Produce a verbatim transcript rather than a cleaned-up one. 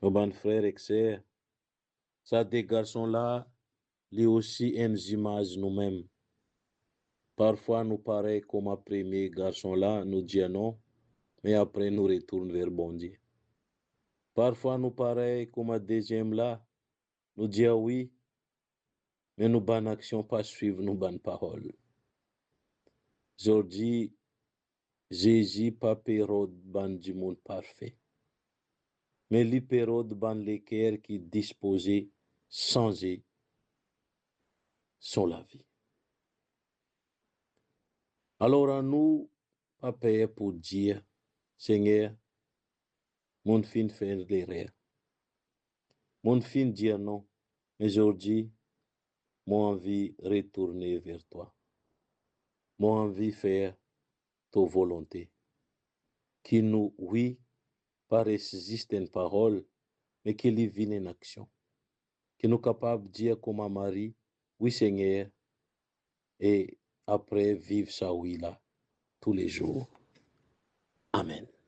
Mes bons frères et sœurs, ça, des garçons-là, lui aussi, une image nous-mêmes. Parfois, nous paraît comme un premier garçon-là, nous dit non, mais après, nous retournons vers bon Dieu. Parfois, nous paraît comme un deuxième-là, nous dit oui, mais nous bonnes actions pas suivre nos bonnes paroles. Aujourd'hui, Jésus pas période ban du monde parfait, mais les périodes ban les cœurs qui disposés changer son la vie. Alors à nous, pas payer pour dire, Seigneur, mon fin faire l'erreur. Mon fin dire non, mais aujourd'hui, mon envie retourner vers toi. Mon envie faire ta volonté. Qui nous, oui, pas résister une parole, mais qui lui vient en action. Qui nous capable de dire comme un mari, oui Seigneur, et après vivre ça oui là, tous les jours. Amen.